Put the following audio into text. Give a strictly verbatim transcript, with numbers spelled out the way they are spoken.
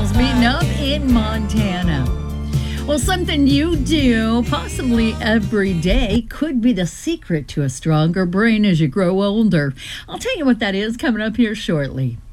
Millennials meeting up in Montana. Well, something you do possibly every day could be the secret to a stronger brain as you grow older. I'll tell you what that is coming up here shortly.